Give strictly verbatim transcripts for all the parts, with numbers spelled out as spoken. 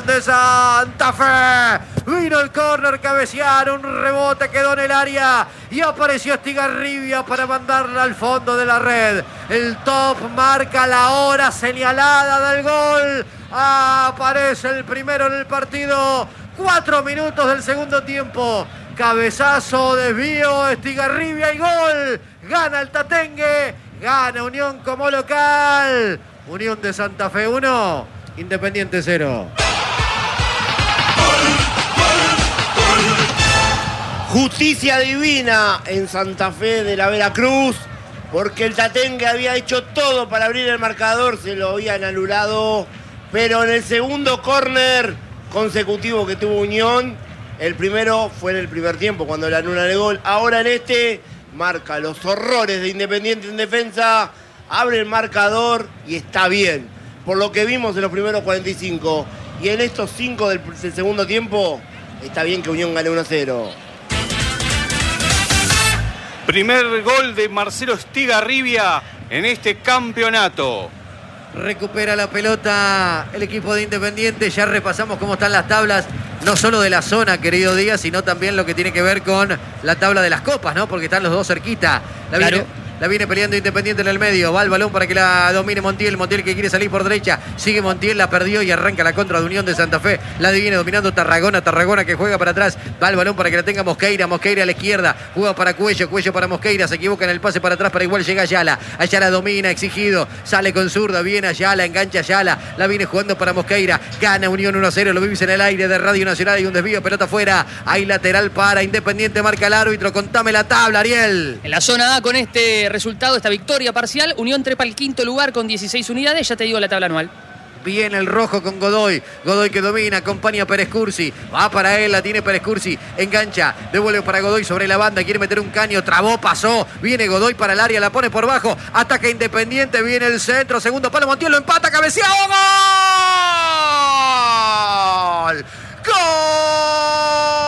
Unión de Santa Fe. Vino el córner, cabecearon, un rebote quedó en el área y apareció Estigarribia para mandarla al fondo de la red. El top marca la hora señalada del gol. Aparece el primero en el partido. Cuatro minutos del segundo tiempo. Cabezazo, desvío, Estigarribia y gol. Gana el Tatengue, gana Unión como local. Unión de Santa Fe uno, Independiente cero. Justicia divina en Santa Fe de la Veracruz, porque el Tatengue había hecho todo para abrir el marcador, se lo habían anulado, pero en el segundo córner consecutivo que tuvo Unión, el primero fue en el primer tiempo cuando le anulan el gol, ahora en este marca los horrores de Independiente en defensa, abre el marcador y está bien, por lo que vimos en los primeros cuarenta y cinco, y en estos cinco del, del segundo tiempo, está bien que Unión gane uno a cero. Primer gol de Marcelo Estigarribia en este campeonato. Recupera la pelota el equipo de Independiente. Ya repasamos cómo están las tablas, no solo de la zona, querido Díaz, sino también lo que tiene que ver con la tabla de las copas, ¿no? Porque están los dos cerquita. La claro. viene, la viene peleando Independiente en el medio. Va el balón para que la domine Montiel. Montiel que quiere salir por derecha. Sigue Montiel, la perdió y arranca la contra de Unión de Santa Fe. La viene dominando Tarragona. Tarragona que juega para atrás. Va el balón para que la tenga Mosqueira. Mosqueira a la izquierda. Juega para Cuello. Cuello para Mosqueira. Se equivoca en el pase para atrás, pero igual llega Ayala. Ayala domina, exigido. Sale con zurda. Viene Ayala, engancha Ayala. La viene jugando para Mosqueira. Gana Unión uno a cero. Lo vivís en el aire de Radio Nacional. Hay un desvío, pelota afuera. Hay lateral para Independiente. Marca el árbitro. Contame la tabla, Ariel. En la zona A, con este resultado, esta victoria parcial, Unión trepa al quinto lugar con dieciséis unidades. Ya te digo la tabla anual. Viene el rojo con Godoy. Godoy que domina, acompaña a Pérez Cursi. Va para él, la tiene Pérez Cursi. Engancha, devuelve para Godoy sobre la banda. Quiere meter un caño, trabó, pasó. Viene Godoy para el área, la pone por bajo. Ataca Independiente, viene el centro. Segundo palo, Montiel lo empata, cabecea. ¡Gol! ¡Gol!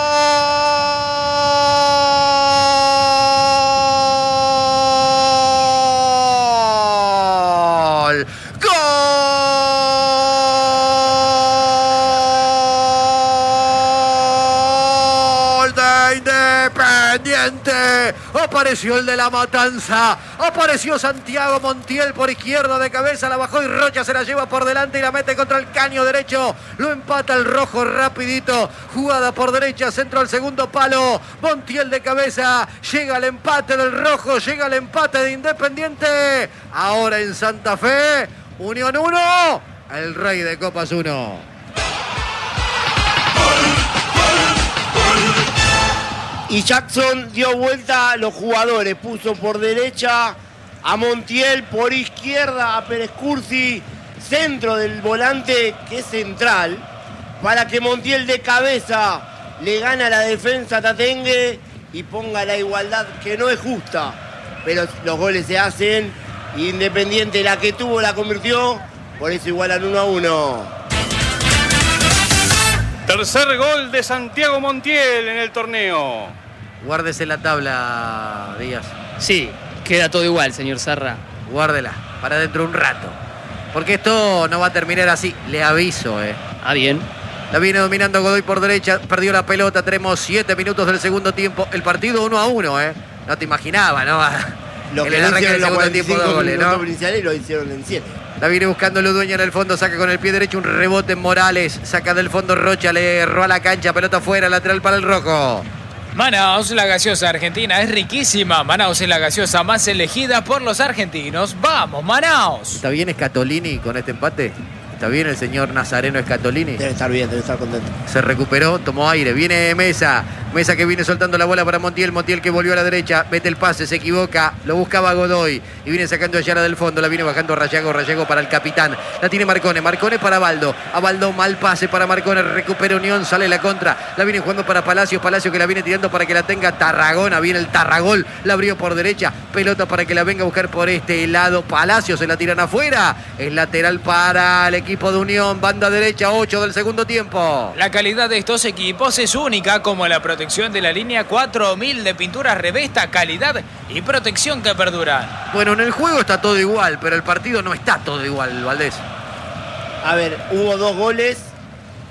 Apareció el de la Matanza, apareció Santiago Montiel por izquierda de cabeza, la bajó y Rocha se la lleva por delante y la mete contra el caño derecho, lo empata el rojo rapidito, jugada por derecha, centro al segundo palo, Montiel de cabeza, llega el empate del rojo, llega el empate de Independiente, ahora en Santa Fe, Unión uno, el Rey de Copas uno. Y Jackson dio vuelta a los jugadores, puso por derecha a Montiel, por izquierda a Pérez Cursi, centro del volante que es central, para que Montiel de cabeza le gane a la defensa Tatengue y ponga la igualdad que no es justa, pero los goles se hacen, Independiente la que tuvo la convirtió, por eso igualan uno a uno. Tercer gol de Santiago Montiel en el torneo. Guárdese la tabla, Díaz. Sí, queda todo igual, señor Sarra. Guárdela, para dentro un rato. Porque esto no va a terminar así, le aviso, eh. Ah, bien. La viene dominando Godoy por derecha, perdió la pelota, tenemos siete minutos del segundo tiempo. El partido uno a uno, eh. No te imaginaba, ¿no? Lo que el arranque del segundo tiempo de goles, ¿no? Iniciales lo hicieron en siete. La viene buscando Ludueña en el fondo, saca con el pie derecho un rebote en Morales, saca del fondo Rocha, le erró a la cancha, pelota afuera, lateral para el rojo. Manaos, la gaseosa argentina es riquísima. Manaos es la gaseosa más elegida por los argentinos. ¡Vamos, Manaos! ¿Está bien Scatolini con este empate? ¿Está bien el señor Nazareno Scatolini? Debe estar bien, debe estar contento. Se recuperó, tomó aire. Viene Mesa. Mesa que viene soltando la bola para Montiel. Montiel que volvió a la derecha. Mete el pase, se equivoca. Lo buscaba Godoy. Y viene sacando a Ayala del fondo. La viene bajando a Rayago. Rayago para el capitán. La tiene Marcone. Marcone para Baldo. A Baldo mal pase para Marcone. Recupera Unión. Sale la contra. La viene jugando para Palacios. Palacios que la viene tirando para que la tenga Tarragona. Viene el Tarragol. La abrió por derecha. Pelota para que la venga a buscar por este lado. Palacios se la tiran afuera. El lateral para el equipo de Unión. Banda derecha, ocho del segundo tiempo. La calidad de estos equipos es única, como la protección de la línea cuatro mil de pinturas Revesta, calidad y protección que perduran. Bueno, en el juego está todo igual, pero el partido no está todo igual, Valdés. A ver, hubo dos goles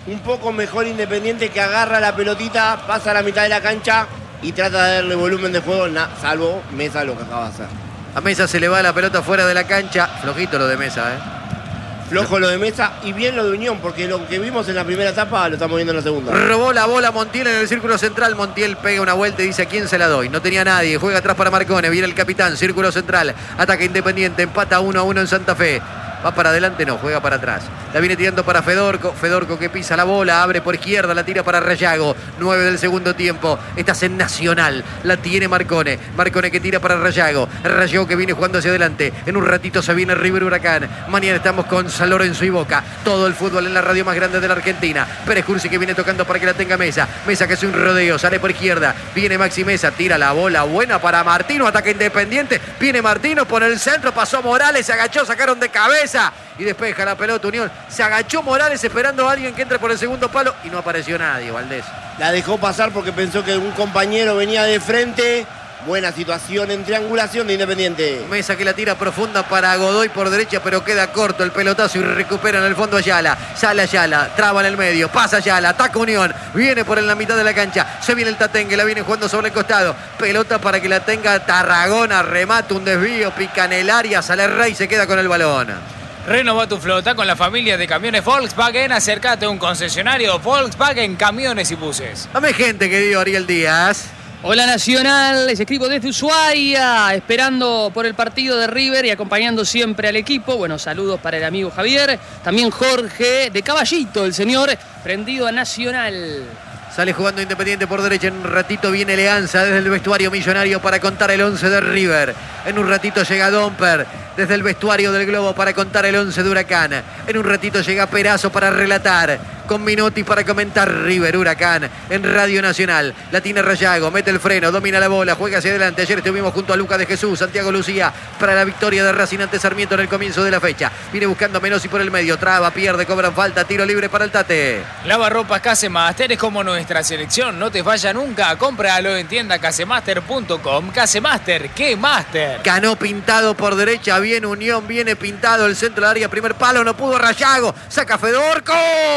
un poco mejor Independiente, que agarra la pelotita, pasa a la mitad de la cancha y trata de darle volumen de juego, na, salvo Mesa lo que acaba de hacer. A Mesa se le va la pelota fuera de la cancha. Flojito lo de Mesa, ¿eh? Flojo lo de Mesa y bien lo de Unión, porque lo que vimos en la primera etapa lo estamos viendo en la segunda. Robó la bola Montiel en el círculo central. Montiel pega una vuelta y dice: ¿a quién se la doy? No tenía nadie. Juega atrás para Marcone. Viene el capitán. Círculo central. Ataca Independiente. Empata uno a uno en Santa Fe. Va para adelante, no, juega para atrás. La viene tirando para Fedorco. Fedorco que pisa la bola, abre por izquierda, la tira para Rayago. nueve del segundo tiempo. Estás en Nacional. La tiene Marcone. Marcone que tira para Rayago. Rayago que viene jugando hacia adelante. En un ratito se viene River Huracán. Mañana estamos con San Lorenzo y Boca. Todo el fútbol en la radio más grande de la Argentina. Pérez Cursi que viene tocando para que la tenga Mesa. Mesa que hace un rodeo, sale por izquierda. Viene Maxi Mesa, tira la bola buena para Martino. Ataca Independiente. Viene Martino por el centro. Pasó Morales, se agachó, sacaron de cabeza. Y despeja la pelota Unión. Se agachó Morales esperando a alguien que entre por el segundo palo y no apareció nadie, Valdés. La dejó pasar porque pensó que un compañero venía de frente. Buena situación en triangulación de Independiente. Mesa que la tira profunda para Godoy por derecha, pero queda corto el pelotazo y recupera en el fondo Ayala. Sale Ayala, traba en el medio, pasa Ayala, ataca Unión, viene por en la mitad de la cancha, se viene el Tatengue, la viene jugando sobre el costado. Pelota para que la tenga Tarragona, remata un desvío, pica en el área, sale Rey, se queda con el balón. Renova tu flota con la familia de camiones Volkswagen. Acércate a un concesionario Volkswagen Camiones y Buses. Dame gente, querido Ariel Díaz. Hola Nacional, les escribo desde Ushuaia, esperando por el partido de River y acompañando siempre al equipo. Bueno, saludos para el amigo Javier, también Jorge de Caballito, el señor, prendido a Nacional. Sale jugando Independiente por derecha. En un ratito viene Leanza desde el vestuario millonario para contar el once de River. En un ratito llega Domper desde el vestuario del Globo para contar el once de Huracán. En un ratito llega Perazo para relatar. Con Minotti para comentar River Huracán en Radio Nacional. La tiene Rayago, mete el freno, domina la bola, juega hacia adelante. Ayer estuvimos junto a Lucas de Jesús, Santiago Lucía para la victoria de Racing ante Sarmiento en el comienzo de la fecha. Viene buscando a Menossi por el medio, traba, pierde, cobran falta, tiro libre para el Tate. Lavarropas Casemaster es como nuestra selección, no te falla nunca. Cómpralo en tienda casemaster punto com. Casemaster, ¿qué master? Ganó pintado por derecha, viene Unión, viene pintado el centro del área, primer palo, no pudo Rayago, saca Fedorco.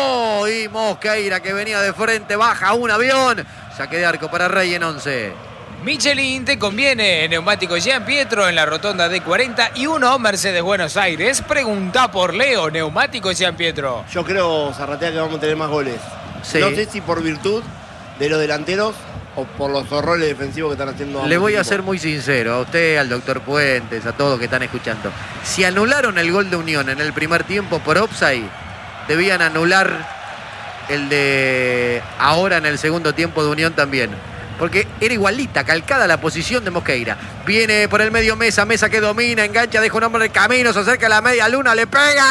Y Mosqueira que venía de frente, baja un avión. Saque de arco para Rey en once. Michelin te conviene. Neumático Gian Pietro en la rotonda D cuarenta y uno Mercedes Buenos Aires. Pregunta por Leo, Neumático Gian Pietro. Yo creo, Zarratea, que vamos a tener más goles. Sí. No sé si por virtud de los delanteros o por los horrores defensivos que están haciendo. Le voy a equipos. ser muy sincero, a usted, al doctor Puentes, a todos que están escuchando. Si anularon el gol de Unión en el primer tiempo por offside, debían anular el de ahora en el segundo tiempo de Unión también. Porque era igualita, calcada la posición de Mosqueira. Viene por el medio Mesa, Mesa que domina, engancha, deja un hombre en el camino, se acerca a la media luna, le pega.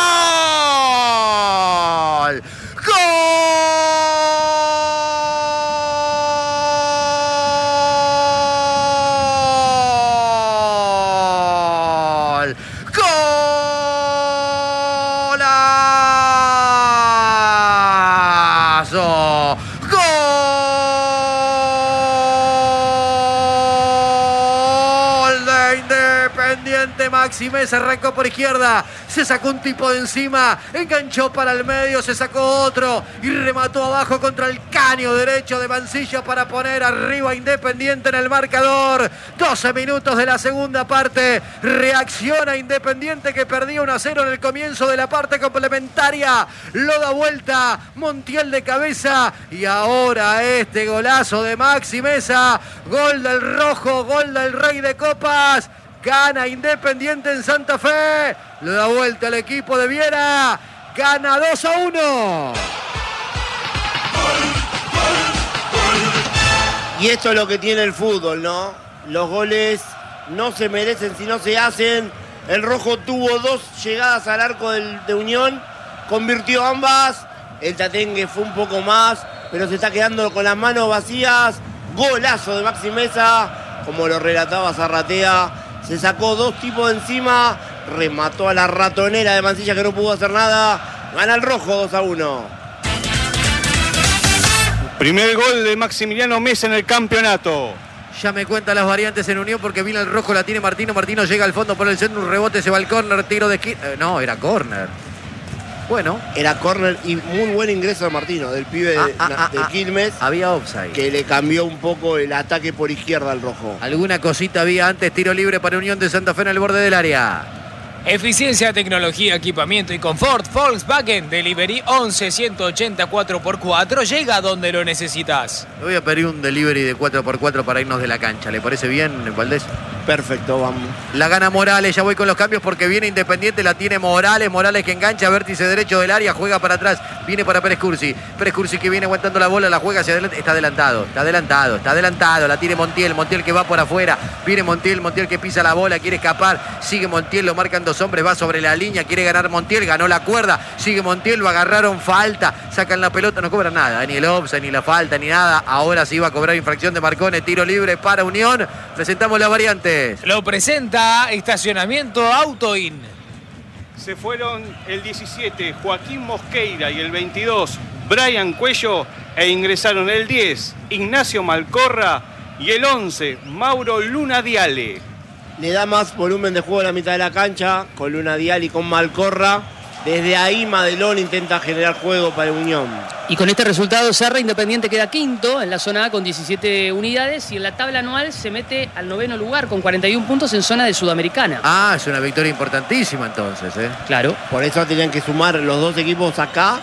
¡Gol! ¡Gol! Maxi Mesa arrancó por izquierda, se sacó un tipo de encima, enganchó para el medio, se sacó otro y remató abajo contra el caño derecho de Mancilla para poner arriba Independiente en el marcador. doce minutos de la segunda parte, reacciona Independiente que perdía uno a cero en el comienzo de la parte complementaria, lo da vuelta Montiel de cabeza y ahora este golazo de Maxi Mesa, gol del rojo, gol del Rey de Copas. Gana Independiente en Santa Fe. Le da vuelta al equipo de Viera. Gana dos a uno. Y esto es lo que tiene el fútbol, ¿no? Los goles no se merecen si no se hacen. El rojo tuvo dos llegadas al arco del, de Unión. Convirtió ambas. El Tatengue fue un poco más, pero se está quedando con las manos vacías. Golazo de Maxi Mesa. Como lo relataba Zarratea. Se sacó dos tipos de encima, remató a la ratonera de Mancilla que no pudo hacer nada. Gana el rojo dos a uno. Primer gol de Maximiliano Mesa en el campeonato. Ya me cuentan las variantes en Unión porque vino el rojo, la tiene Martino. Martino llega al fondo por el centro, un rebote, se va al córner, tiro de esquina. Eh, no, era córner. Bueno. Era córner y muy buen ingreso de Martino, del pibe Ah, de, ah, ah, de ah. Quilmes, Había offside. que le cambió un poco el ataque por izquierda al rojo. Alguna cosita había antes. Tiro libre para Unión de Santa Fe en el borde del área. Eficiencia, tecnología, equipamiento y confort. Volkswagen Delivery once ciento ochenta cuatro por cuatro. Llega donde lo necesitas. Le voy a pedir un delivery de cuatro por cuatro para irnos de la cancha. ¿Le parece bien, Valdés? Perfecto, vamos. La gana Morales, ya voy con los cambios porque viene Independiente, la tiene Morales, Morales que engancha, vértice derecho del área, juega para atrás, viene para Pérez Cursi, Pérez Cursi que viene aguantando la bola, la juega hacia adelante, está adelantado, está adelantado, está adelantado, la tiene Montiel, Montiel que va por afuera, viene Montiel, Montiel que pisa la bola, quiere escapar, sigue Montiel, lo marcan dos hombres, va sobre la línea, quiere ganar Montiel, ganó la cuerda, sigue Montiel, lo agarraron falta, sacan la pelota, no cobran nada, ni el offside, ni la falta, ni nada, ahora sí va a cobrar infracción de Marcone, tiro libre para Unión, presentamos las variantes. Lo presenta Estacionamiento Autoin. Se fueron el diecisiete Joaquín Mosqueira y el veintidós Brian Cuello e ingresaron el diez Ignacio Malcorra y el once Mauro Luna Diale. Le da más volumen de juego a la mitad de la cancha, con Luna Dial y con Malcorra. Desde ahí Madelón intenta generar juego para Unión. Y con este resultado Serra, Independiente queda quinto en la zona A con diecisiete unidades y en la tabla anual se mete al noveno lugar con cuarenta y uno puntos en zona de Sudamericana. Ah, es una victoria importantísima entonces, ¿eh? Claro. Por eso tenían que sumar los dos equipos acá,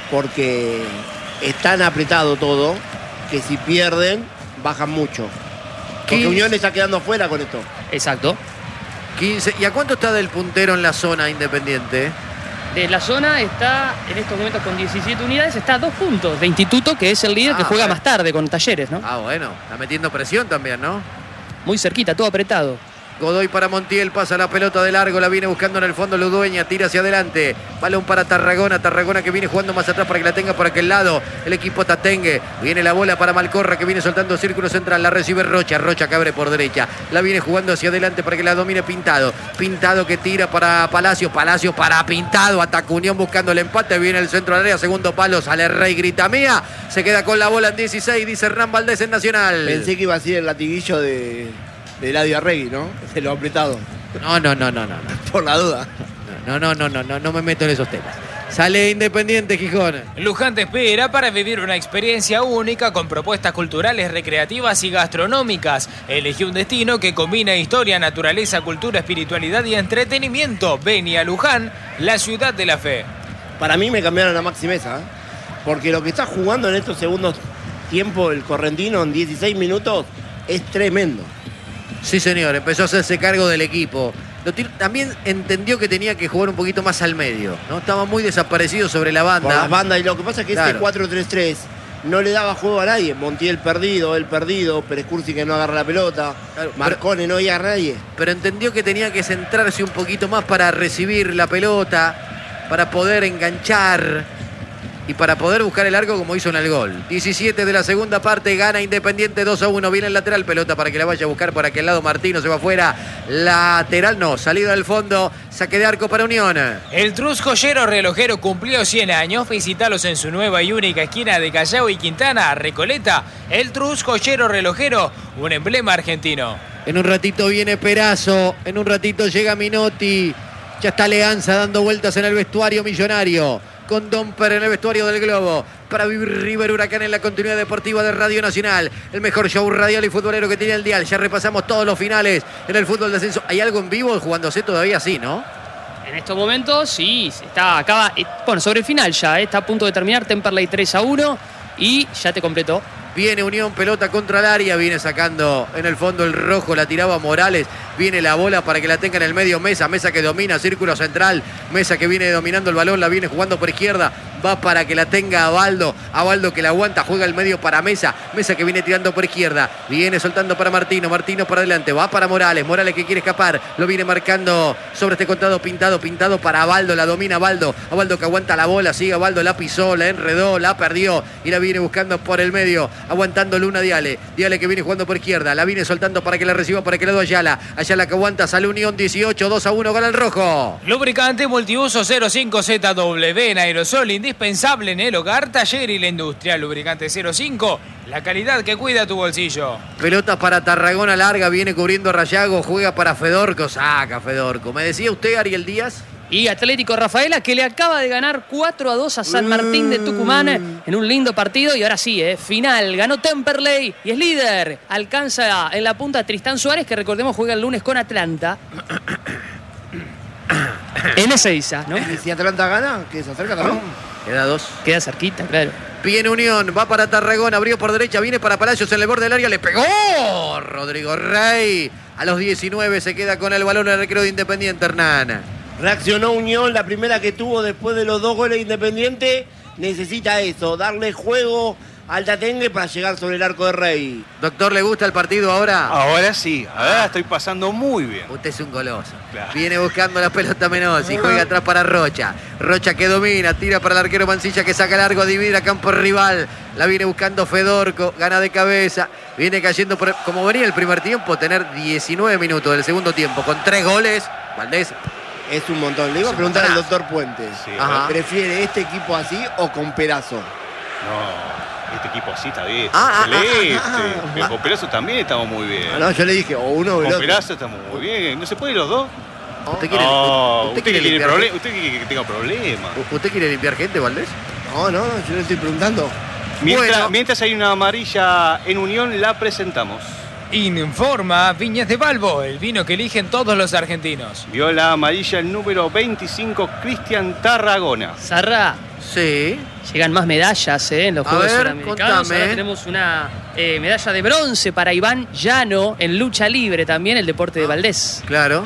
porque es tan apretado todo que si pierden, bajan mucho. Porque quince. Unión está quedando afuera con esto. Exacto. quince. ¿Y a cuánto está del puntero en la zona Independiente? De la zona está en estos momentos con diecisiete unidades, está a dos puntos de Instituto, que es el líder Ah, que juega bueno. más tarde con Talleres, ¿no? Ah, bueno, está metiendo presión también, ¿no? Muy cerquita, todo apretado. Godoy para Montiel, pasa la pelota de largo, la viene buscando en el fondo Ludueña, tira hacia adelante, balón para Tarragona, Tarragona que viene jugando más atrás para que la tenga por aquel lado, el equipo Tatengue, viene la bola para Malcorra que viene soltando círculo central, la recibe Rocha, Rocha que abre por derecha, la viene jugando hacia adelante para que la domine Pintado, Pintado que tira para Palacio, Palacio para Pintado, ataca Unión buscando el empate, viene el centro del área, segundo palo, sale Rey, grita mía, se queda con la bola en dieciséis, dice Hernán Valdés en Nacional. Pensé que iba a ser el latiguillo de, de Eladio Arregui, ¿no? De lo apretado. No, no, no, no, no. Por la duda. No, no, no, no, no, no me meto en esos temas. Sale Independiente, Gijón. Luján te espera para vivir una experiencia única con propuestas culturales, recreativas y gastronómicas. Elegí un destino que combina historia, naturaleza, cultura, espiritualidad y entretenimiento. Ven a Luján, la ciudad de la fe. Para mí me cambiaron a Maxi Mesa, ¿eh? Porque lo que está jugando en estos segundos tiempos el correntino en dieciséis minutos es tremendo. Sí, señor, empezó a hacerse cargo del equipo. Lo tir- También entendió que tenía que jugar un poquito más al medio, ¿no? Estaba muy desaparecido sobre la banda. Por las bandas, y lo que pasa es que Claro. este cuatro tres tres no le daba juego a nadie. Montiel perdido, él perdido, Pérez Cursi que no agarra la pelota, Claro, Marcone no iba a nadie. Pero entendió que tenía que centrarse un poquito más para recibir la pelota, para poder enganchar y para poder buscar el arco como hizo en el gol. diecisiete de la segunda parte, gana Independiente dos a uno. Viene el lateral, pelota para que la vaya a buscar por aquel lado. Martino se va afuera. Lateral no, salida del fondo. Saque de arco para Unión. El Trus Joyero Relojero cumplió cien años. Visítalos en su nueva y única esquina de Callao y Quintana, Recoleta. El Trus Joyero Relojero, un emblema argentino. En un ratito viene Perazo. En un ratito llega Minotti. Ya está Leanza dando vueltas en el vestuario millonario. Con Domper en el vestuario del Globo. Para vivir River Huracán en la continuidad deportiva de Radio Nacional. El mejor show radial y futbolero que tiene el dial. Ya repasamos todos los finales en el fútbol de ascenso. ¿Hay algo en vivo jugándose todavía? Sí, ¿no? En estos momentos, sí, está, acaba, eh, bueno, sobre el final ya, eh, está a punto de terminar, Temperley tres a uno y ya te completó. Viene Unión, pelota contra el área, viene sacando en el fondo el rojo, la tiraba Morales, viene la bola para que la tenga en el medio Mesa, Mesa que domina, círculo central, Mesa que viene dominando el balón, la viene jugando por izquierda, va para que la tenga Abaldo, Abaldo que la aguanta, juega el medio para Mesa, Mesa que viene tirando por izquierda, viene soltando para Martino, Martino para adelante, va para Morales, Morales que quiere escapar, lo viene marcando sobre este contado Pintado, Pintado para Abaldo, la domina Abaldo, Abaldo que aguanta la bola, sigue Abaldo, la pisó, la enredó, la perdió y la viene buscando por el medio, aguantando Luna Diale, Diale que viene jugando por izquierda, la viene soltando para que la reciba por aquel lado Ayala, Ayala que aguanta, sale Unión dieciocho, dos a uno, gana el rojo. Lubricante multiuso cero cinco Z W en aerosol, indispensable en el hogar, taller y la industria. Lubricante cero cinco, la calidad que cuida tu bolsillo. Pelota para Tarragona larga, viene cubriendo a Rayago, juega para Fedorco, saca Fedorco. ¿Me decía usted, Ariel Díaz? Y Atlético Rafaela, que le acaba de ganar cuatro a dos a San Martín de Tucumán en un lindo partido. Y ahora sí, eh, final. Ganó Temperley y es líder. Alcanza en la punta a Tristán Suárez, que recordemos juega el lunes con Atlanta. En Ezeiza, ¿no? Y si Atlanta gana, que se acerca también. Queda dos. Queda cerquita, claro. Viene Unión, va para Tarragona, abrió por derecha, viene para Palacios en el borde del área, le pegó Rodrigo Rey. A los diecinueve se queda con el balón el recreo de Independiente, Hernán. Reaccionó Unión, la primera que tuvo después de los dos goles de Independiente. Necesita eso, darle juego al Tatengue para llegar sobre el arco de Rey. Doctor, ¿le gusta el partido ahora? Ahora sí, ahora estoy pasando muy bien. Usted es un goloso. Claro. Viene buscando la pelota Menos y juega atrás para Rocha. Rocha que domina, tira para el arquero Mancilla que saca largo, divide a campo rival. La viene buscando Fedorco, gana de cabeza. Viene cayendo, por, como venía el primer tiempo, tener diecinueve minutos del segundo tiempo con tres goles. Valdés. Es un montón. Le iba a preguntar al doctor Puentes. Sí, Ajá. ¿Prefiere este equipo así o con Perazo? No, este equipo así está bien. Ah, ah, excelente. ah, ah, ah. Pero con Perazo también estamos muy bien. Ah, no, yo le dije, o uno o el Con otro. Perazo estamos muy bien. ¿No se puede los dos? ¿Usted quiere, No, usted usted, quiere quiere limpiar proble- gente? usted quiere que tenga problemas. ¿Usted quiere limpiar gente, Valdés? No, no, yo le estoy preguntando. Mientras, Bueno. mientras hay una amarilla en Unión, la presentamos. Informa Viñas de Balbo, el vino que eligen todos los argentinos. Vio la amarilla el número veinticinco, Cristian Tarragona. Zarra, Sí. llegan más medallas eh, en los A Juegos ver, Suramericanos. contame. Ahora tenemos una eh, medalla de bronce para Iván Llano en lucha libre también, el deporte de Valdés. Claro.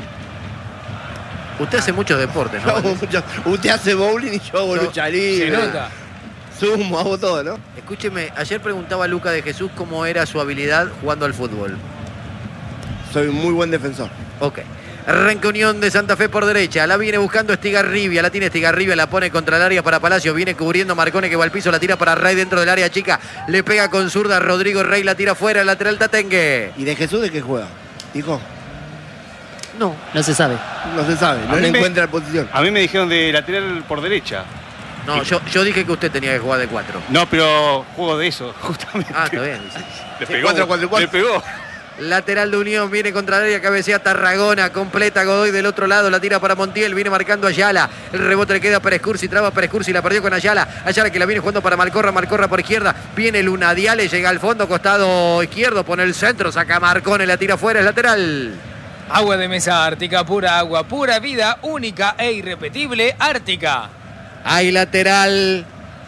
Usted hace muchos deportes, Yo ¿no? hago Valdés? mucho- usted hace bowling y yo hago Yo- lucha Se libre. nota. Sumo, hago todo, ¿no? Escúcheme, ayer preguntaba a Luca de Jesús cómo era su habilidad jugando al fútbol. Soy un muy buen defensor. Ok. Arranca Unión de Santa Fe por derecha. La viene buscando Estigarribia. La tiene Estigarribia. La pone contra el área para Palacio. Viene cubriendo Marcone que va al piso. La tira para Rey dentro del área chica. Le pega con zurda. Rodrigo Rey la tira fuera. Lateral Tatengue. ¿Y de Jesús de qué juega? Dijo, No. No se sabe. no se sabe, A no mí le me- encuentra la posición. A mí me dijeron de lateral por derecha. No, yo, yo dije que usted tenía que jugar de cuatro. No, pero juego de eso, justamente. Ah, está bien. dice. Le Sí, pegó. cuatro, cuatro, cuatro. Le pegó. Lateral de Unión, viene contra el área, cabecea Tarragona, completa Godoy del otro lado, la tira para Montiel, viene marcando Ayala, el rebote le queda para Escursi, traba para Escursi, la perdió con Ayala, Ayala que la viene jugando para Malcorra, Malcorra por izquierda, viene Lunadiale, llega al fondo, costado izquierdo, pone el centro, saca Marcone, la tira fuera, es lateral. Agua de mesa Ártica, pura agua, pura vida, única e irrepetible, Ártica. Hay lateral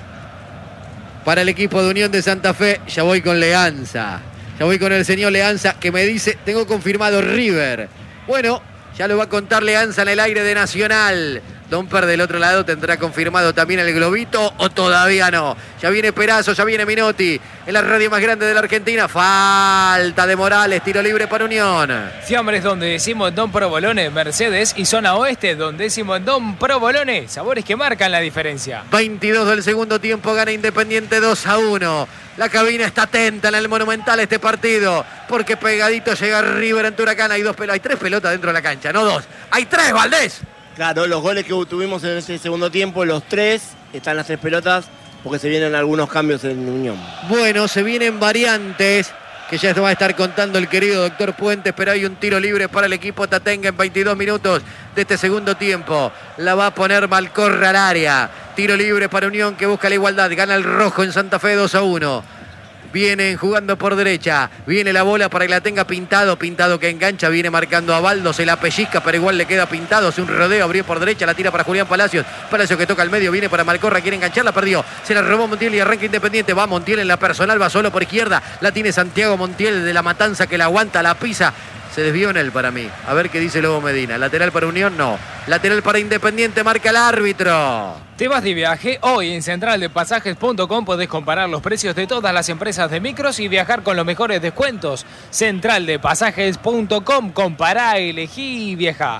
para el equipo de Unión de Santa Fe, ya voy con Leanza. Ya voy con el señor Leanza que me dice, tengo confirmado River. Bueno, ya lo va a contar Leanza en el aire de Nacional. Domper del otro lado tendrá confirmado también el globito o todavía no. Ya viene Perazo, ya viene Minotti. En la radio más grande de la Argentina. Falta de Morales, tiro libre para Unión. Fiambres donde decimos Don Provolone, Mercedes y zona oeste donde decimos Don Provolone, sabores que marcan la diferencia. veintidós del segundo tiempo, gana Independiente dos a uno. La cabina está atenta en el Monumental este partido, porque pegadito llega River en Huracán. Hay dos pelotas, hay tres pelotas dentro de la cancha, no dos. Hay tres, Valdés. Claro, los goles que tuvimos en este segundo tiempo, los tres, están las tres pelotas, porque se vienen algunos cambios en Unión. Bueno, se vienen variantes que ya va a estar contando el querido doctor Puentes, pero hay un tiro libre para el equipo Tatengue en veintidós minutos de este segundo tiempo. La va a poner Malcorra al área. Tiro libre para Unión que busca la igualdad. Gana el rojo en Santa Fe dos a uno. Vienen jugando por derecha. Viene la bola para que la tenga Pintado. Pintado que engancha. Viene marcando a Baldo. Se la pellizca, pero igual le queda Pintado. Hace un rodeo. Abrió por derecha. La tira para Julián Palacios. Palacios que toca al medio. Viene para Malcorra. Quiere enganchar. La perdió. Se la robó Montiel y arranca Independiente. Va Montiel en la personal. Va solo por izquierda. La tiene Santiago Montiel de la Matanza que la aguanta. La pisa. Se desvió en él para mí. A ver qué dice Lobo Medina. Lateral para Unión, no. Lateral para Independiente, marca el árbitro. ¿Te vas de viaje? Hoy en central de pasajes punto com podés comparar los precios de todas las empresas de micros y viajar con los mejores descuentos. central de pasajes punto com, compará, elegí y viaja.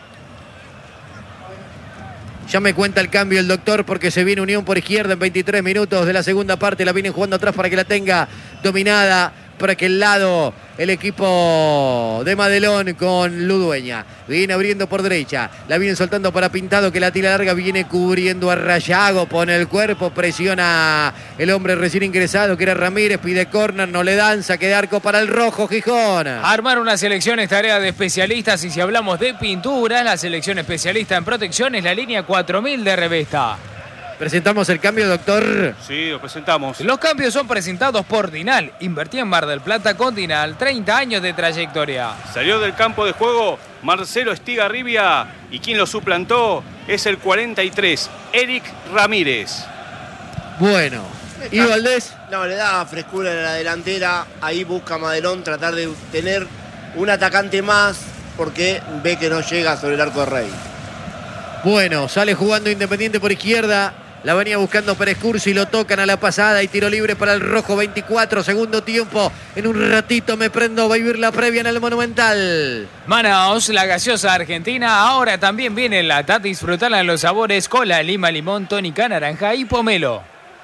Ya me cuenta el cambio el doctor porque se viene Unión por izquierda en veintitrés minutos de la segunda parte. La vienen jugando atrás para que la tenga dominada por aquel lado el equipo de Madelón con Ludueña. Viene abriendo por derecha. La viene soltando para Pintado, que la tira larga. Viene cubriendo a Rayago. Pone el cuerpo. Presiona el hombre recién ingresado, que era Ramírez. Pide córner. No le dan. Saque de arco para el rojo Gijón. Armar una selección es tarea de especialistas. Y si hablamos de pinturas, la selección especialista en protección es la línea cuatro mil de Revesta. Presentamos el cambio, doctor. Sí, lo presentamos. Los cambios son presentados por Dinal. Invertí en Mar del Plata con Dinal. treinta años de trayectoria. Salió del campo de juego Marcelo Estigarribia y quien lo suplantó es el cuarenta y tres, Eric Ramírez. Bueno, ¿y Valdés? No, le da frescura en la delantera. Ahí busca Madelón tratar de tener un atacante más porque ve que no llega sobre el arco de Rey. Bueno, sale jugando Independiente por izquierda. La venía buscando Pérez Cursi, lo tocan a la pasada y tiro libre para el rojo. veinticuatro, segundo tiempo. En un ratito me prendo, va a vivir la previa en el Monumental. Manaos, la gaseosa argentina, ahora también viene en lata. Disfrutala en los sabores cola, lima, limón, tónica, naranja y pomelo.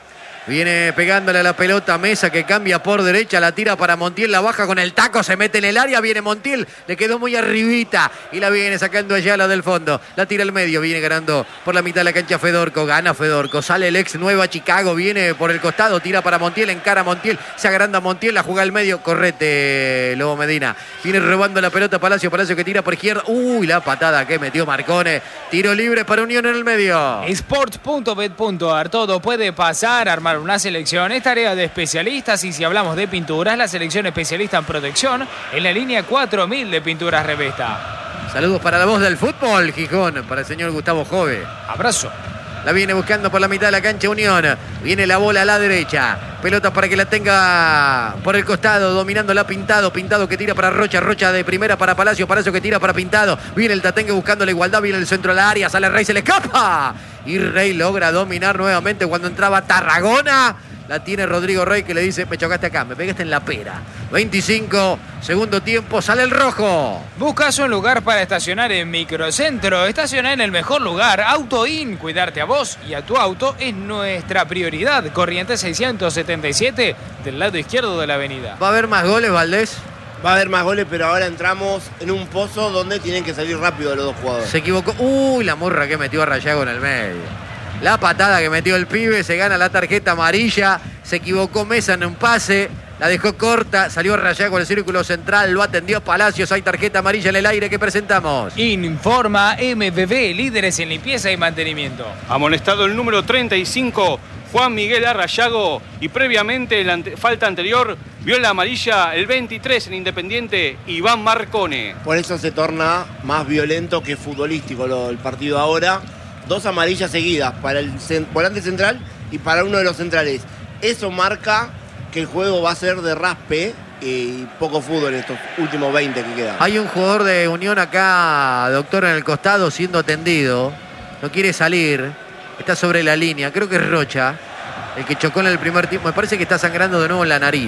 Viene pegándole a la pelota Mesa, que cambia por derecha, la tira para Montiel, la baja con el taco, se mete en el área, viene Montiel, le quedó muy arribita y la viene sacando allá la del fondo. La tira al medio, viene ganando por la mitad de la cancha Fedorco, gana Fedorco, sale el ex Nueva Chicago, viene por el costado, tira para Montiel, encara a Montiel, se agranda Montiel, la juega al medio, correte Lobo Medina. Viene robando la pelota Palacio, Palacio que tira por izquierda, uy, la patada que metió Marcone, tiro libre para Unión en el medio. Sport punto bet punto ar, todo puede pasar, armar una selección es tarea de especialistas y si hablamos de pinturas, la selección especialista en protección en la línea cuatro mil de Pinturas Revesta. Saludos para la voz del fútbol, Gijón, para el señor Gustavo Jove. Abrazo. La viene buscando por la mitad de la cancha Unión. Viene la bola a la derecha. Pelota para que la tenga por el costado. Dominándola Pintado. Pintado que tira para Rocha. Rocha de primera para Palacio. Palacio que tira para Pintado. Viene el Tatengue buscando la igualdad. Viene el centro de la área. Sale Rey. Se le escapa. Y Rey logra dominar nuevamente cuando entraba Tarragona. La tiene Rodrigo Rey, que le dice: me chocaste acá, me pegaste en la pera. veinticinco, segundo tiempo, sale el rojo. Buscas un lugar para estacionar en Microcentro. Estacionar en el mejor lugar. AutoIn. Cuidarte a vos y a tu auto es nuestra prioridad. Corrientes seiscientos setenta y siete, del lado izquierdo de la avenida. ¿Va a haber más goles, Valdés? Va a haber más goles, pero ahora entramos en un pozo donde tienen que salir rápido los dos jugadores. Se equivocó. Uy, la morra que metió a Rayago en el medio. La patada que metió el pibe, se gana la tarjeta amarilla. Se equivocó Mesa en un pase, la dejó corta, salió Rayago al círculo central, lo atendió Palacios. Hay tarjeta amarilla en el aire que presentamos. Informa M B B, líderes en limpieza y mantenimiento. Amonestado el número treinta y cinco, Juan Miguel Arrayago, y previamente en la ante- falta anterior vio la amarilla el veintitrés en Independiente, Iván Marcone. Por eso se torna más violento que futbolístico lo- el partido ahora. Dos amarillas seguidas para el cent- volante central y para uno de los centrales. Eso marca que el juego va a ser de raspe y poco fútbol en estos últimos veinte que quedan. Hay un jugador de Unión acá, doctor, en el costado siendo atendido. No quiere salir. Está sobre la línea. Creo que es Rocha, el que chocó en el primer tiempo. Me parece que está sangrando de nuevo en la nariz.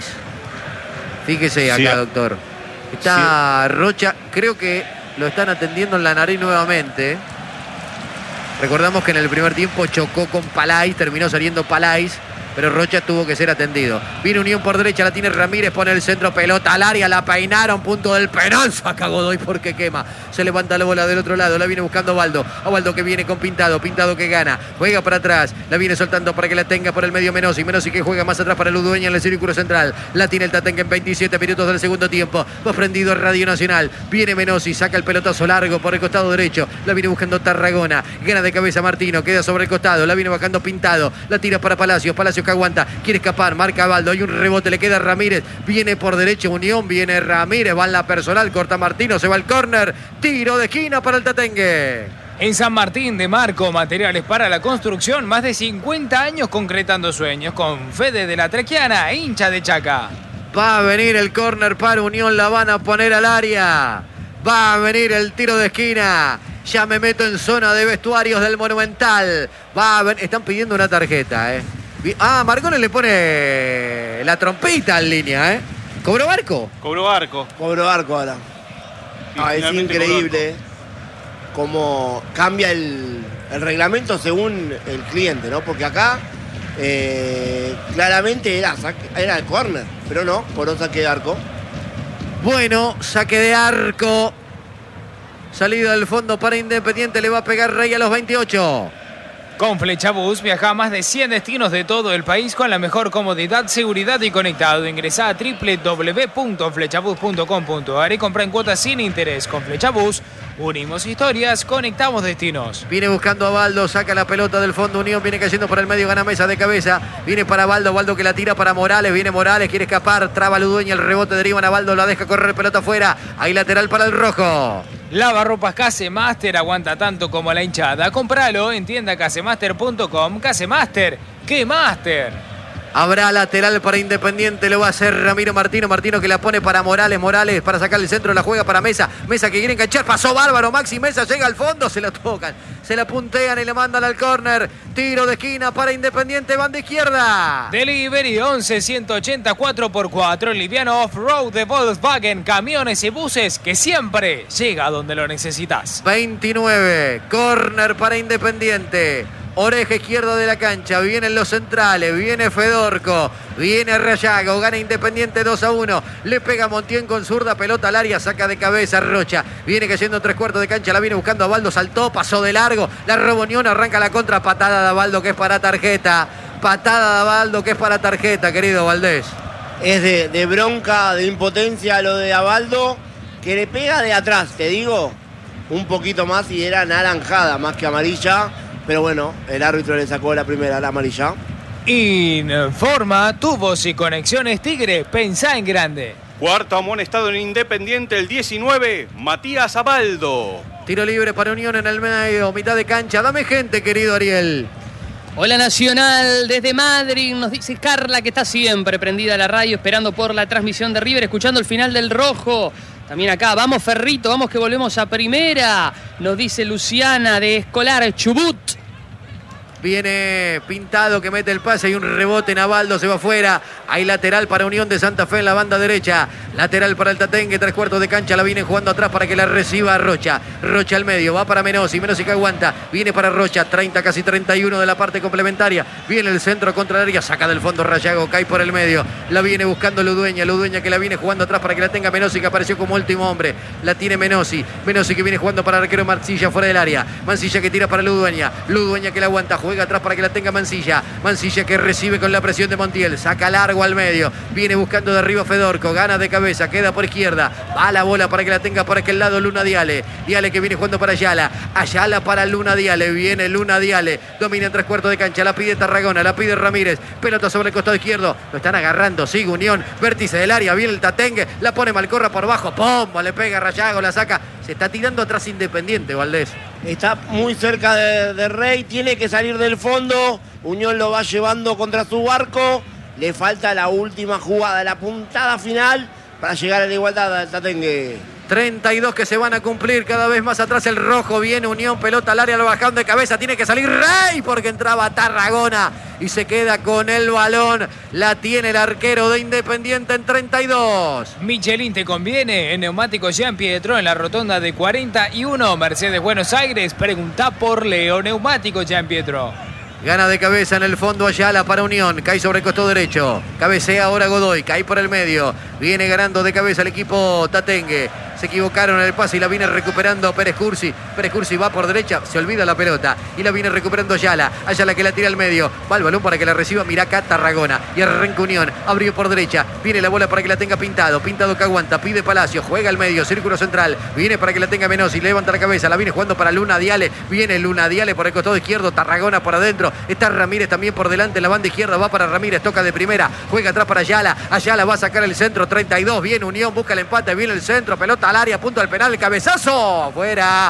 Fíjese acá, Sí. doctor. Está Rocha. Creo que lo están atendiendo en la nariz nuevamente. Recordamos que en el primer tiempo chocó con Palais, terminó saliendo Palais, pero Rocha tuvo que ser atendido. Viene Unión por derecha, la tiene Ramírez, pone el centro, pelota al área, la peinaron, punto del penal, saca Godoy porque quema. Se levanta la bola del otro lado, la viene buscando Baldo. A Baldo que viene con Pintado, Pintado que gana, juega para atrás, la viene soltando para que la tenga por el medio Menossi, Menossi que juega más atrás para el Udueña en el círculo central. La tiene el Tatengue en veintisiete minutos del segundo tiempo. Va prendido Radio Nacional, viene Menossi, saca el pelotazo largo por el costado derecho, la viene buscando Tarragona, gana de cabeza Martino, queda sobre el costado, la viene bajando Pintado, la tira para Palacios, Palacios que aguanta, quiere escapar, marca a Baldo, hay un rebote, le queda Ramírez, viene por derecha Unión, viene Ramírez, va en la personal, corta Martino, se va al córner, tiro de esquina para el Tatengue. En San Martín de Marco, materiales para la construcción, más de cincuenta años concretando sueños, con Fede de la Trequiana, hincha de Chaca. Va a venir el córner para Unión, la van a poner al área, va a venir el tiro de esquina. Ya me meto en zona de vestuarios del Monumental. Va a ven... Están pidiendo una tarjeta, ¿eh? Ah, Marcone le pone la trompita en línea, ¿eh? ¿Cobró Barco? Cobró arco. Cobro arco ahora. Sí, Ah, es finalmente increíble cómo cambia el, el reglamento según el cliente, ¿no? Porque acá eh, claramente era, saque, era el córner, pero no, por un saque de arco. Bueno, saque de arco. Salida del fondo para Independiente, le va a pegar Rey a los veintiocho. Con Flechabús viaja a más de cien destinos de todo el país con la mejor comodidad, seguridad y conectado. Ingresá a doble u doble u doble u punto flechabús punto com punto a r y compra en cuotas sin interés. Con Flechabús unimos historias, conectamos destinos. Viene buscando a Baldo, saca la pelota del fondo. Unión viene cayendo por el medio, gana Mesa de cabeza. Viene para Baldo, Baldo que la tira para Morales. Viene Morales, quiere escapar, traba Ludueña, el rebote deriva a Baldo, la deja correr, pelota afuera. Hay lateral para el rojo. Lavarropas Casemaster, aguanta tanto como la hinchada. Compralo en tienda casemaster punto com. Casemaster, ¡qué máster! Habrá lateral para Independiente, lo va a hacer Ramiro Martino. Martino que la pone para Morales. Morales para sacar el centro, la juega para Mesa. Mesa que quiere enganchar, pasó bárbaro. Maxi Mesa llega al fondo, se la tocan. Se la puntean y le mandan al córner. Tiro de esquina para Independiente, banda izquierda. Delivery once ciento ochenta cuatro por cuatro. Liviano Off-Road de Volkswagen. Camiones y buses que siempre llega donde lo necesitas. veintinueve, córner para Independiente. Oreja izquierda de la cancha, vienen los centrales, viene Fedorco, viene Rayago, gana Independiente dos a uno, le pega Montiel con zurda, pelota al área, saca de cabeza Rocha, viene cayendo tres cuartos de cancha, la viene buscando a Baldo, saltó, pasó de largo, la robó Unión, arranca la contra, patada de Baldo que es para tarjeta, patada de Baldo que es para tarjeta, querido Valdés. Es de, de bronca, de impotencia lo de Abaldo, que le pega de atrás, te digo, un poquito más y era naranjada más que amarilla. Pero bueno, el árbitro le sacó la primera, la amarilla. Informa, tubos y conexiones Tigre, pensá en grande. Cuarto amonestado en Independiente, el diecinueve, Matías Abaldo. Tiro libre para Unión en el medio, mitad de cancha. Dame gente, querido Ariel. Hola Nacional, desde Madrid nos dice Carla que está siempre prendida a la radio esperando por la transmisión de River, escuchando el final del rojo. También acá, vamos Ferrito, vamos que volvemos a primera, nos dice Luciana de Escolar Chubut. Viene Pintado que mete el pase y un rebote en Abaldo, se va afuera. Hay lateral para Unión de Santa Fe en la banda derecha. Lateral para el Tatengue, tres cuartos de cancha. La viene jugando atrás para que la reciba Rocha. Rocha al medio, va para Menossi. Menossi que aguanta. Viene para Rocha, treinta, casi treinta y uno de la parte complementaria. Viene el centro contra el área, saca del fondo Rayago, cae por el medio. La viene buscando Ludueña. Ludueña que la viene jugando atrás para que la tenga Menossi, que apareció como último hombre. La tiene Menossi. Menossi que viene jugando para el arquero Mancilla fuera del área. Mancilla que tira para Ludueña. Ludueña que la aguanta, juega atrás para que la tenga Mancilla. Mancilla que recibe con la presión de Montiel. Saca largo al medio. Viene buscando de arriba Fedorco. Gana de cabeza. Queda por izquierda. Va la bola para que la tenga por aquel lado Luna Diale. Diale que viene jugando para Ayala. Ayala para Luna Diale. Viene Luna Diale. Domina en tres cuartos de cancha. La pide Tarragona. La pide Ramírez. Pelota sobre el costado izquierdo. Lo están agarrando. Sigue Unión. Vértice del área. Viene el Tatengue. La pone Malcorra por bajo. ¡Pomba! Le pega Rayago. La saca. Se está tirando atrás Independiente, Valdés. Está muy cerca de, de Rey. Tiene que salir del fondo. Unión lo va llevando contra su barco. Le falta la última jugada, la puntada final para llegar a la igualdad al Tatengue. treinta y dos que se van a cumplir, cada vez más atrás el rojo. Viene Unión, pelota al área, lo bajaron de cabeza. Tiene que salir Rey porque entraba Tarragona y se queda con el balón. La tiene el arquero de Independiente en treinta y dos. Michelin te conviene. En Neumáticos Jean Pietro en la rotonda de cuarenta y uno. Mercedes Buenos Aires. Pregunta por Leo. Neumáticos Jean Pietro. Gana de cabeza en el fondo Ayala para Unión. Cae sobre el costado derecho. Cabecea ahora Godoy. Cae por el medio. Viene ganando de cabeza el equipo Tatengue. Se equivocaron en el pase y la viene recuperando Pérez Cursi. Pérez Cursi va por derecha. Se olvida la pelota. Y la viene recuperando Ayala. Ayala que la tira al medio. Va el balón para que la reciba Miraca Tarragona. Y arranca Unión. Abrió por derecha. Viene la bola para que la tenga Pintado. Pintado que aguanta. Pide Palacio. Juega al medio. Círculo central. Viene para que la tenga Menossi. Levanta la cabeza. La viene jugando para Luna Diale. Viene Luna Diale por el costado izquierdo. Tarragona por adentro. Está Ramírez también por delante en la banda izquierda. Va para Ramírez. Toca de primera. Juega atrás para Ayala. Ayala va a sacar el centro. treinta y dos. Viene Unión. Busca el empate. Viene el centro. Pelota al área. Punto al penal. El cabezazo. Fuera.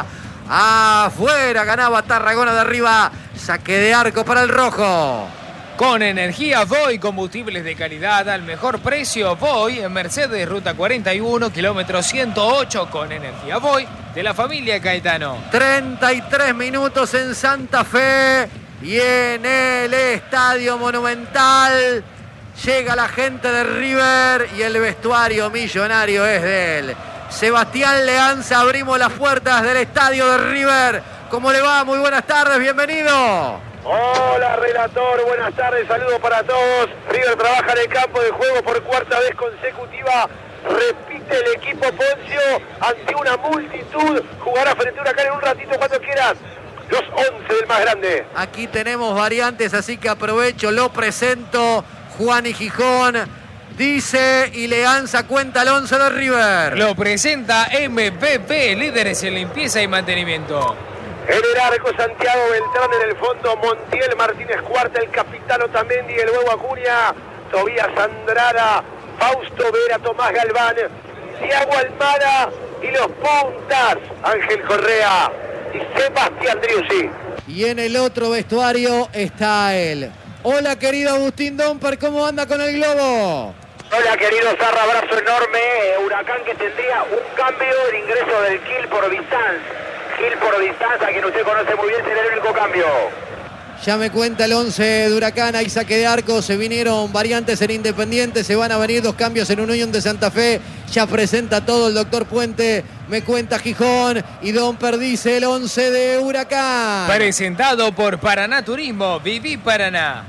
Afuera. Ganaba Tarragona de arriba. Saque de arco para el rojo. Con energía Voy, combustibles de calidad al mejor precio. Voy en Mercedes, ruta cuarenta y uno, kilómetro ciento ocho. Con energía Voy de la familia Caetano. treinta y tres minutos en Santa Fe y en el Estadio Monumental. Llega la gente de River y el vestuario millonario es de él. Sebastián Leanza, abrimos las puertas del estadio de River. ¿Cómo le va? Muy buenas tardes, bienvenido. Hola, relator, buenas tardes, saludos para todos. River trabaja en el campo de juego por cuarta vez consecutiva. Repite el equipo Poncio ante una multitud. Jugará frente a Huracán en un ratito cuando quieras. Los once del más grande. Aquí tenemos variantes, así que aprovecho, lo presento. Juan y Gijón dice y Leanza cuenta el once de River. Lo presenta M V P, líderes en limpieza y mantenimiento. En el arco, Santiago Beltrán, en el fondo Montiel, Martínez Cuarta, el capitán Otamendi, el huevo Acuña, Tobías Andrada, Fausto Vera, Tomás Galván, Thiago Almada y los puntas, Ángel Correa y Sebastián Driussi. Y en el otro vestuario está él. Hola, querido Agustín Domper, ¿cómo anda con el globo? Hola, querido Zarra, abrazo enorme. Huracán que tendría un cambio, el ingreso del Gil por Bizanz. Gil por Bizanz, a quien usted conoce muy bien, será el único cambio. Ya me cuenta el once de Huracán, hay saque de arco, se vinieron variantes en Independiente, se van a venir dos cambios en Unión de Santa Fe, ya presenta todo el doctor Puente, me cuenta Gijón y Domper dice el once de Huracán. Presentado por Paraná Turismo, Viví Paraná.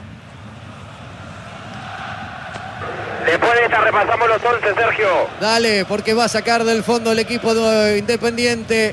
Después de esta repasamos los once, Sergio. Dale, porque va a sacar del fondo el equipo de Independiente.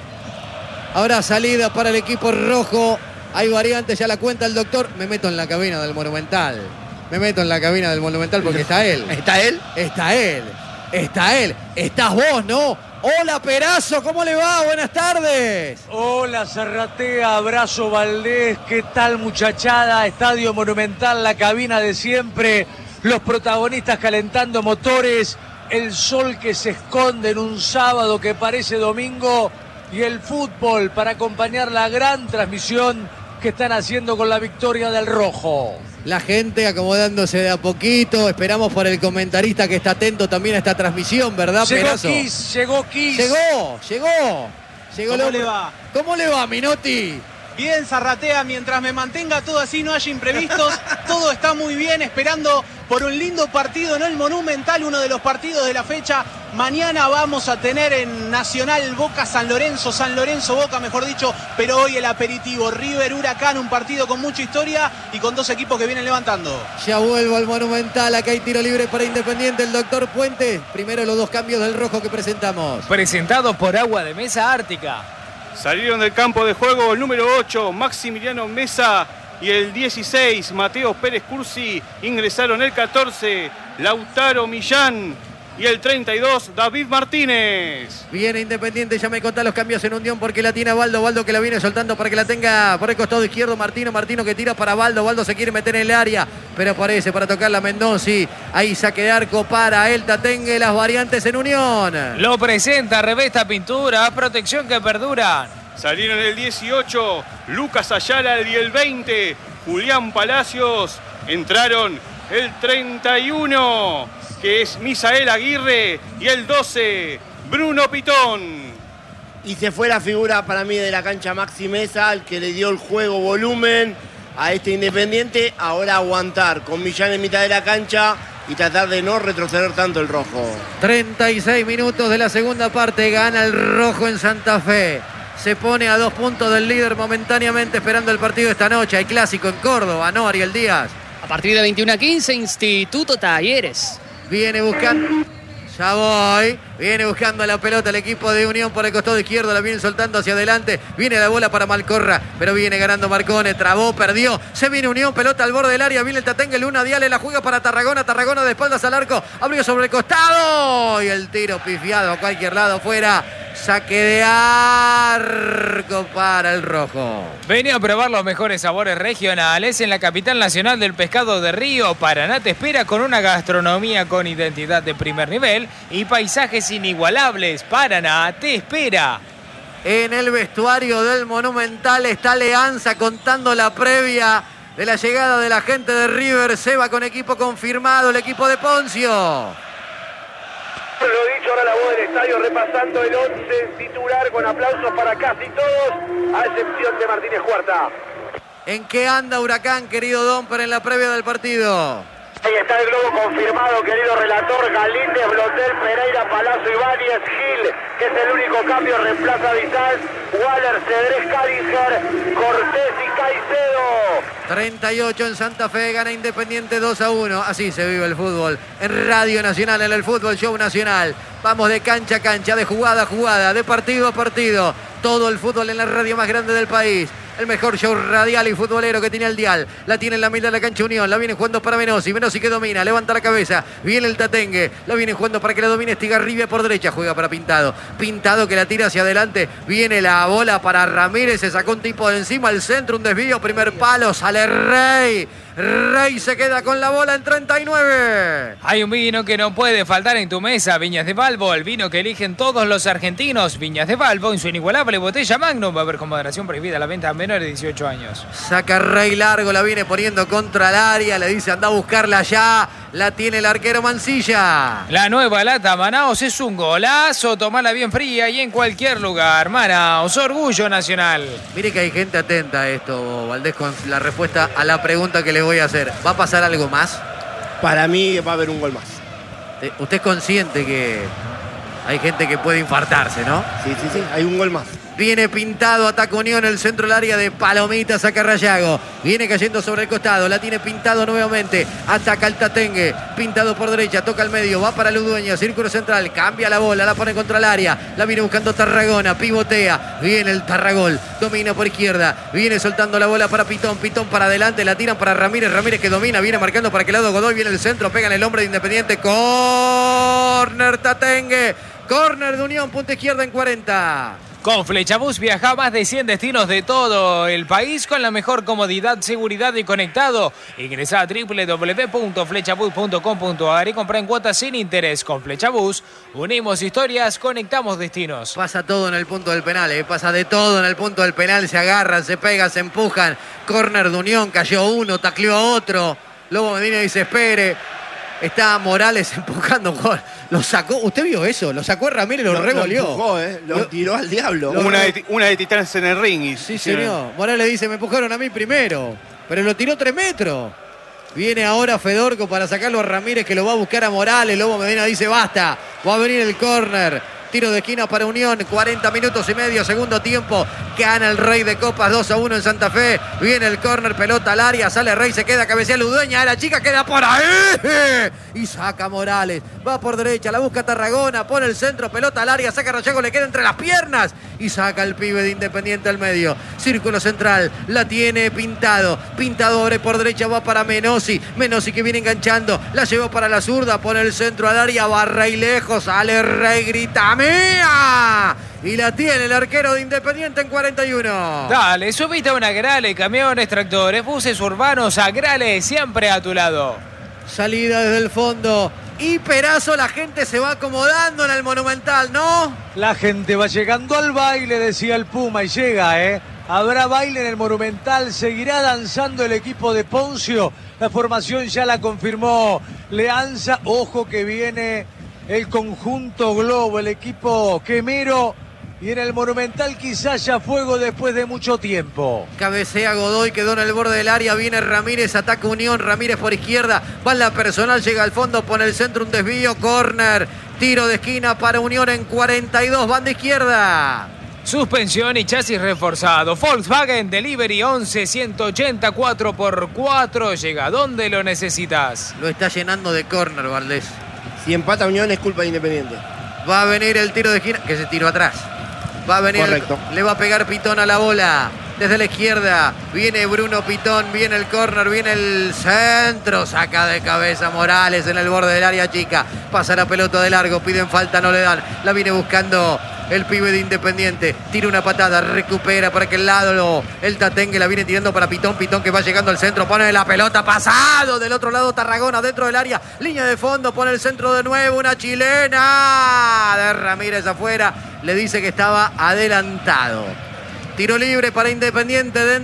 Habrá salida para el equipo rojo. Hay variantes, ya la cuenta el doctor. Me meto en la cabina del Monumental. Me meto en la cabina del Monumental porque está él. ¿Está él? Está él. Está él. Estás vos, ¿no? Hola, Perazo, ¿cómo le va? Buenas tardes. Hola, Zarratea, abrazo Valdés. ¿Qué tal, muchachada? Estadio Monumental, la cabina de siempre. Los protagonistas calentando motores. El sol que se esconde en un sábado que parece domingo. Y el fútbol para acompañar la gran transmisión que están haciendo con la victoria del rojo. La gente acomodándose de a poquito. Esperamos por el comentarista que está atento también a esta transmisión, ¿verdad, Llegó Perazo? Kiss, llegó Kiss. Llegó, llegó. Llegó ¿Cómo el le hombre. va? ¿Cómo le va, Minotti? Bien, Zarratea, mientras me mantenga todo así, no haya imprevistos, todo está muy bien, esperando por un lindo partido en el Monumental, uno de los partidos de la fecha. Mañana vamos a tener en Nacional Boca San Lorenzo, San Lorenzo Boca, mejor dicho, pero hoy el aperitivo River Huracán, un partido con mucha historia y con dos equipos que vienen levantando. Ya vuelvo al Monumental, acá hay tiro libre para Independiente, el doctor Puente. Primero los dos cambios del rojo que presentamos. Presentado por Agua de Mesa Ártica. Salieron del campo de juego el número ocho, Maximiliano Mesa, y el dieciséis, Mateo Pérez Cursi. Ingresaron el catorce, Lautaro Millán, y el treinta y dos, David Martínez. Viene Independiente, ya me contá los cambios en Unión porque la tiene Baldo, Baldo que la viene soltando para que la tenga por el costado izquierdo Martino, Martino que tira para Baldo, Baldo se quiere meter en el área, pero aparece para tocarla Mendonzi, ahí saque de arco para el Tatengue, las variantes en Unión. Lo presenta Revesta Pintura, protección que perdura. Salieron el dieciocho, Lucas Ayala, y el veinte, Julián Palacios. Entraron el treinta y uno, que es Misael Aguirre, y el doce, Bruno Pitón. Y se fue la figura para mí de la cancha Maxi Mesa, el que le dio el juego volumen a este Independiente. Ahora aguantar con Millán en mitad de la cancha y tratar de no retroceder tanto el rojo. treinta y seis minutos de la segunda parte, gana el rojo en Santa Fe. Se pone a dos puntos del líder momentáneamente esperando el partido de esta noche. Hay clásico en Córdoba, ¿no, Ariel Díaz? A partir de veintiuno a quince, Instituto Talleres. Viene buscando... Ya voy. Viene buscando la pelota el equipo de Unión por el costado izquierdo. La viene soltando hacia adelante. Viene la bola para Malcorra. Pero viene ganando Marcone. Trabó, perdió. Se viene Unión. Pelota al borde del área. Viene el Tatengue. Luna Diale la juega para Tarragona. Tarragona de espaldas al arco. Abrió sobre el costado. Y el tiro pifiado a cualquier lado fuera. Saque de arco para el rojo. Venía a probar los mejores sabores regionales en la capital nacional del pescado de Río. Paraná te espera con una gastronomía con identidad de primer nivel y paisajes inigualables. Paraná te espera. En el vestuario del Monumental está Leanza contando la previa de la llegada de la gente de River. Se va con equipo confirmado el equipo de Poncio. Lo dicho, ahora la voz del estadio repasando el once titular con aplausos para casi todos, a excepción de Martínez Cuarta. ¿En qué anda Huracán, querido Domper, en la previa del partido? Ahí está el globo confirmado, querido relator. Galíndez, Blotel, Pereira, Palazzo, Ibáñez, Gil, que es el único cambio, reemplaza a Disanz, Waller, Cedrés, Cádizer, Cortés y Caicedo. treinta y ocho en Santa Fe, gana Independiente dos a uno. Así se vive el fútbol. En Radio Nacional, en el Fútbol Show Nacional. Vamos de cancha a cancha, de jugada a jugada, de partido a partido. Todo el fútbol en la radio más grande del país. El mejor show radial y futbolero que tiene el dial. La tiene en la mitad de la cancha Unión. La viene jugando para Menossi. Menossi que domina. Levanta la cabeza. Viene el Tatengue. La viene jugando para que la domine Estigarribia por derecha. Juega para Pintado. Pintado que la tira hacia adelante. Viene la bola para Ramírez. Se sacó un tipo de encima. Al centro. Un desvío. Primer palo. Sale Rey. Rey se queda con la bola en treinta y nueve. Hay un vino que no puede faltar en tu mesa. Viñas de Valvo. El vino que eligen todos los argentinos. Viñas de Valvo en su inigualable botella Magnum. Va a haber con moderación prohibida la venta a menores de dieciocho años. Saca Rey largo. La viene poniendo contra el área. Le dice anda a buscarla ya. La tiene el arquero Mancilla. La nueva lata Manaos es un golazo. Tomala bien fría y en cualquier lugar. Manaos, orgullo nacional. Mire que hay gente atenta a esto, Valdés, con la respuesta a la pregunta que le voy a hacer. ¿Va a pasar algo más? Para mí va a haber un gol más. Usted es consciente que hay gente que puede infartarse, ¿no? Sí, sí, sí, hay un gol más. Viene Pintado, ataca Unión, el centro del área de Palomita, saca Rayago. Viene cayendo sobre el costado, la tiene Pintado nuevamente. Ataca el Tatengue, Pintado por derecha, toca al medio, va para Ludueña, círculo central, cambia la bola, la pone contra el área. La viene buscando Tarragona, pivotea. Viene el Tarragol, domina por izquierda. Viene soltando la bola para Pitón, Pitón para adelante, la tiran para Ramírez. Ramírez que domina, viene marcando para aquel lado Godoy. Viene el centro, pega en el hombre de Independiente. Córner Tatengue, córner de Unión, punta izquierda en cuarenta. Con Flechabús viaja a más de cien destinos de todo el país con la mejor comodidad, seguridad y conectado. Ingresa a doble u doble u doble u punto flechabús punto com punto a r y compra en cuotas sin interés. Con Flechabús unimos historias, conectamos destinos. Pasa todo en el punto del penal, ¿eh? Pasa de todo en el punto del penal. Se agarran, se pegan, se empujan. Córner de Unión, cayó uno, tacleó a otro. Lobo Medina dice espere. Está Morales empujando. Lo sacó. ¿Usted vio eso? Lo sacó Ramírez, lo, lo regoleó. Lo empujó, ¿eh? Lo, lo tiró al diablo. Una de, una de Titanes en el ring. Y, sí, señor. Morales dice, me empujaron a mí primero. Pero lo tiró tres metros. Viene ahora Fedorco para sacarlo a Ramírez, que lo va a buscar a Morales. Lobo Medina dice, basta. Va a venir el córner. Tiro de esquina para Unión, cuarenta minutos y medio, segundo tiempo. Gana el Rey de Copas dos a uno en Santa Fe. Viene el córner, pelota al área, sale Rey, se queda, cabecea Ludueña. La chica queda por ahí. Y saca Morales. Va por derecha, la busca Tarragona, pone el centro, pelota al área, saca Rayago, le queda entre las piernas. Y saca el pibe de Independiente al medio. Círculo central, la tiene Pintado. Pintado abre por derecha, va para Menossi. Menossi que viene enganchando, la llevó para la zurda, pone el centro al área, va Rey lejos, sale Rey, grita ¡mía! Y la tiene el arquero de Independiente en cuarenta y uno. Dale, subite a una Grale, camiones, tractores, buses urbanos, a Grale, siempre a tu lado. Salida desde el fondo. Y Perazo, la gente se va acomodando en el Monumental, ¿no? La gente va llegando al baile, decía el Puma, y llega, ¿eh? Habrá baile en el Monumental, seguirá danzando el equipo de Poncio. La formación ya la confirmó Leanza. Ojo que viene el conjunto Globo, el equipo quemero. Y en el Monumental quizás haya fuego después de mucho tiempo. Cabecea Godoy, quedó en el borde del área. Viene Ramírez, ataca Unión. Ramírez por izquierda. Va en la personal, llega al fondo, pone el centro, un desvío, córner. Tiro de esquina para Unión en cuarenta y dos, banda izquierda. Suspensión y chasis reforzado. Volkswagen Delivery once ciento ochenta cuatro por cuatro. Llega donde lo necesitas. Lo está llenando de córner, Valdés. Si empata Unión es culpa de Independiente. Va a venir el tiro de esquina, que se tiró atrás. Va a venir, correcto. El, le va a pegar Pitón a la bola. Desde la izquierda viene Bruno Pitón, viene el córner, viene el centro. Saca de cabeza Morales en el borde del área chica. Pasa la pelota de largo, piden falta, no le dan. La viene buscando el pibe de Independiente. Tira una patada, recupera para aquel lado. El Tatengue la viene tirando para Pitón. Pitón que va llegando al centro, pone la pelota, pasado. Del otro lado Tarragona, dentro del área. Línea de fondo, pone el centro de nuevo. Una chilena de Ramírez afuera. Le dice que estaba adelantado. Tiro libre para Independiente dentro.